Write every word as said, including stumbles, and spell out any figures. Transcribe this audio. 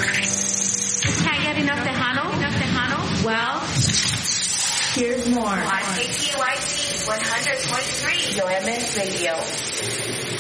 Can't get enough Tejano? Enough Tejano? Well, here's more. On K T Y T one hundred point three, Yoemen Radio.